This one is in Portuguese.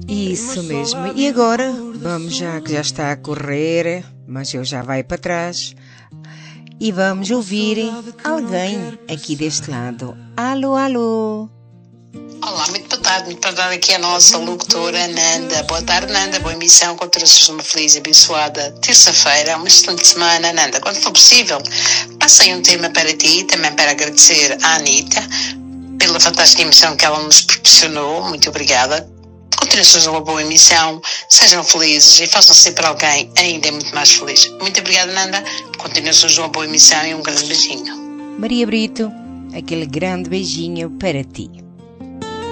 Isso mesmo. E agora, vamos já, que já está a correr, mas eu já vai para trás. E vamos ouvir alguém aqui deste lado. Alô, alô. Olá, muito boa tarde. Muito boa tarde aqui a nossa locutora Nanda. Boa tarde, Nanda. Boa emissão. Continuações uma feliz e abençoada terça-feira. Uma excelente semana, Nanda. Quando for possível, passei um tema para ti, também para agradecer à Anitta pela fantástica emissão que ela nos proporcionou. Muito obrigada. Continuações uma boa emissão. Sejam felizes e façam sempre alguém ainda muito mais feliz. Muito obrigada, Nanda. Continuações uma boa emissão e um grande beijinho. Maria Brito, aquele grande beijinho para ti.